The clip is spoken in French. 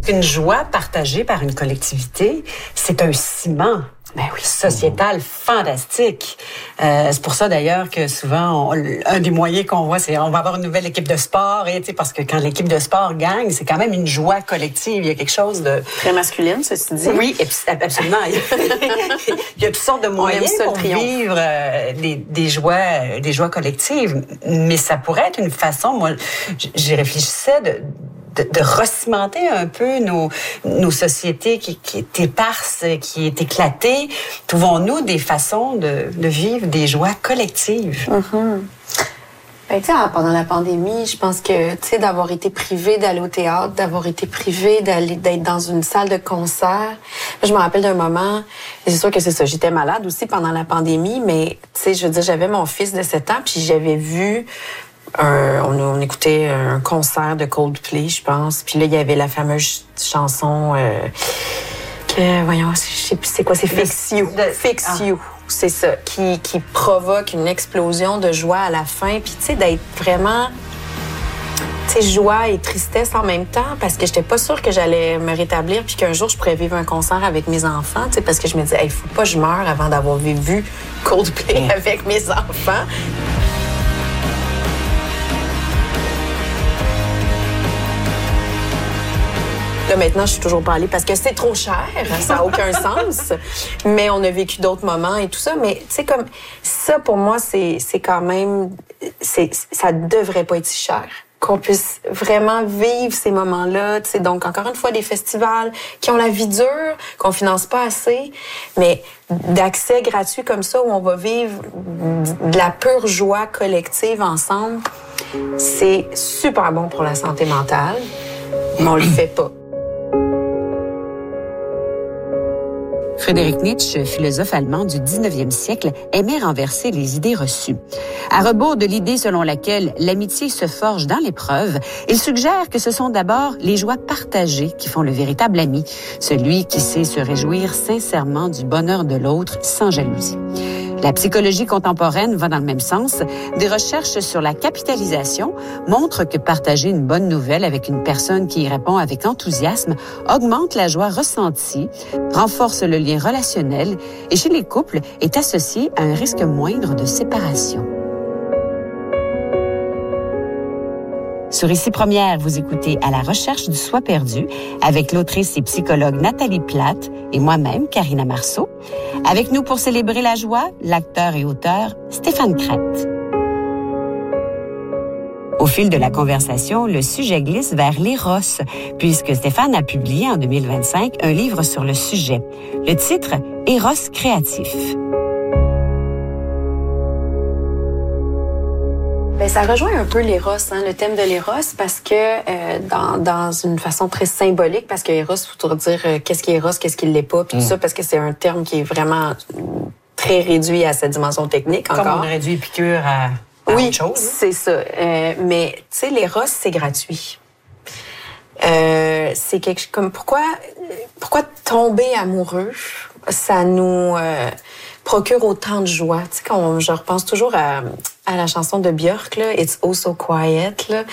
Une joie partagée par une collectivité, c'est un ciment. Ben oui, sociétal fantastique. C'est pour ça d'ailleurs que souvent, un des moyens qu'on voit, c'est on va avoir une nouvelle équipe de sport, et parce que quand l'équipe de sport gagne, c'est quand même une joie collective. Il y a quelque chose de très masculine, ceci dit. Oui, absolument. Il y a toutes sortes de moyens pour vivre des joies collectives, mais ça pourrait être une façon. Moi, j'y réfléchissais de recimenter un peu nos sociétés qui est éparses, qui est éclatée. Trouvons-nous des façons de vivre des joies collectives? Mm-hmm. Ben, tu sais, pendant la pandémie, je pense que, tu sais, d'avoir été privé d'aller au théâtre, d'avoir été privé d'être dans une salle de concert. Je me rappelle d'un moment, c'est sûr que c'est ça, j'étais malade aussi pendant la pandémie, mais, tu sais, je veux dire, j'avais mon fils de 7 ans, puis j'avais vu on écoutait un concert de Coldplay, je pense. Puis là, il y avait la fameuse chanson voyons, je sais plus c'est quoi, c'est Fix You. Fix You, c'est ça, qui provoque une explosion de joie à la fin. Puis tu sais, d'être vraiment, tu sais, joie et tristesse en même temps, parce que j'étais pas sûre que j'allais me rétablir puis qu'un jour, je pourrais vivre un concert avec mes enfants, tu sais, parce que je me disais, il faut pas que je meure avant d'avoir vu Coldplay avec mes enfants. Là, maintenant, je suis toujours pas allée parce que c'est trop cher. Ça n'a aucun sens. Mais on a vécu d'autres moments et tout ça. Mais, tu sais, comme ça, pour moi, c'est quand même... ça devrait pas être si cher. Qu'on puisse vraiment vivre ces moments-là. Tu sais, donc, encore une fois, des festivals qui ont la vie dure, qu'on finance pas assez, mais d'accès gratuit comme ça, où on va vivre de la pure joie collective ensemble, c'est super bon pour la santé mentale, mais on le fait pas. Friedrich Nietzsche, philosophe allemand du 19e siècle, aimait renverser les idées reçues. À rebours de l'idée selon laquelle l'amitié se forge dans l'épreuve, il suggère que ce sont d'abord les joies partagées qui font le véritable ami, celui qui sait se réjouir sincèrement du bonheur de l'autre sans jalousie. La psychologie contemporaine va dans le même sens. Des recherches sur la capitalisation montrent que partager une bonne nouvelle avec une personne qui y répond avec enthousiasme augmente la joie ressentie, renforce le lien relationnel et chez les couples est associé à un risque moindre de séparation. Sur Ici Première, vous écoutez À la recherche du soi perdu avec l'autrice et psychologue Nathalie Platte et moi-même, Karina Marceau. Avec nous pour célébrer la joie, l'acteur et auteur Stéphane Crête. Au fil de la conversation, le sujet glisse vers l'éros, puisque Stéphane a publié en 2025 un livre sur le sujet. Le titre, Éros créatif. Ben, ça rejoint un peu l'éros, le thème de l'éros, parce que dans une façon très symbolique, parce que éros, il faut dire qu'est-ce qui est éros, qu'est-ce qui l'est pas, puis tout ça, parce que c'est un terme qui est vraiment très réduit à sa dimension technique encore. Comme on réduit Épicure à oui, autre chose. C'est ça. Mais tu sais, l'éros, c'est gratuit. C'est quelque chose comme pourquoi tomber amoureux, ça nous procure autant de joie. Tu sais, je repense toujours à la chanson de Björk, là, It's Oh So Quiet, là.